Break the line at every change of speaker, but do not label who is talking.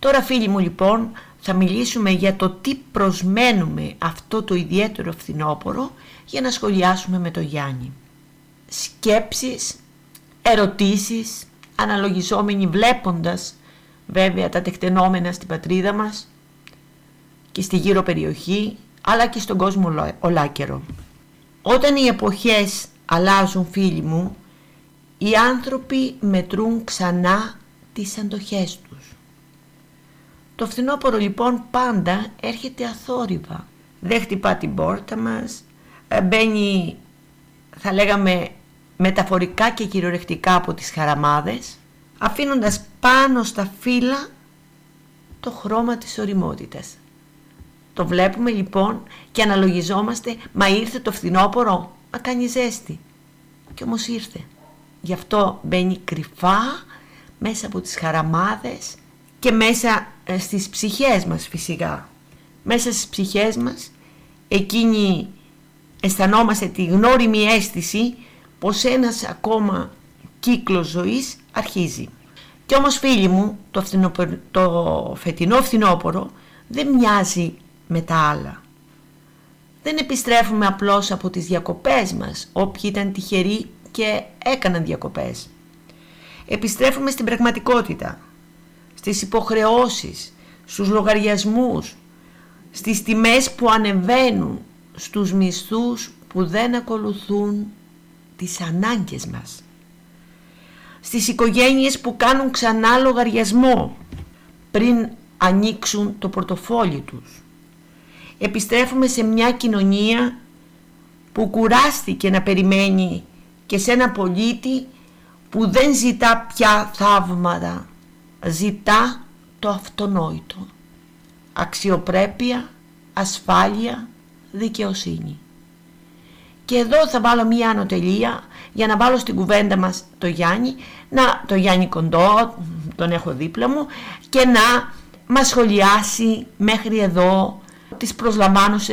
Τώρα φίλοι μου λοιπόν θα μιλήσουμε για το τι προσμένουμε αυτό το ιδιαίτερο φθινόπωρο για να σχολιάσουμε με το Γιάννη. Σκέψεις, ερωτήσεις, αναλογιζόμενοι βλέποντας βέβαια τα τεκτενόμενα στην πατρίδα μας και στη γύρω περιοχή αλλά και στον κόσμο ολάκερο. Όταν οι εποχές αλλάζουν φίλοι μου, οι άνθρωποι μετρούν ξανά τις αντοχές τους. Το φθινόπωρο λοιπόν πάντα έρχεται αθόρυβα. Δεν χτυπά την πόρτα μας, μπαίνει θα λέγαμε μεταφορικά και κυριολεκτικά από τις χαραμάδες, αφήνοντας πάνω στα φύλλα το χρώμα της ωριμότητας. Το βλέπουμε λοιπόν και αναλογιζόμαστε, μα ήρθε το φθινόπωρο, μα κάνει ζέστη. Κι όμως ήρθε. Γι' αυτό μπαίνει κρυφά μέσα από τις χαραμάδες και μέσα στις ψυχές μας φυσικά. Μέσα στις ψυχές μας εκείνη αισθανόμαστε τη γνώριμη αίσθηση πως ένας ακόμα κύκλος ζωής αρχίζει. Κι όμως φίλοι μου, το φετινό φθινόπωρο δεν μοιάζει με τα άλλα. Δεν επιστρέφουμε απλώς από τις διακοπές μας, όποιοι ήταν τυχεροί και έκαναν διακοπές. Επιστρέφουμε στην πραγματικότητα, στις υποχρεώσεις, στους λογαριασμούς, στις τιμές που ανεβαίνουν, στους μισθούς που δεν ακολουθούν τις ανάγκες μας, στις οικογένειες που κάνουν ξανά λογαριασμό πριν ανοίξουν το πορτοφόλι τους. Επιστρέφουμε σε μια κοινωνία που κουράστηκε να περιμένει και σε ένα πολίτη που δεν ζητά πια θαύματα, ζητά το αυτονόητο. Αξιοπρέπεια, ασφάλεια, δικαιοσύνη. Και εδώ θα βάλω μία ανωτελεία για να βάλω στην κουβέντα μας το Γιάννη, το Γιάννη Κοντό, τον έχω δίπλα μου, και να μας σχολιάσει μέχρι εδώ τις προσλαμβάνωσες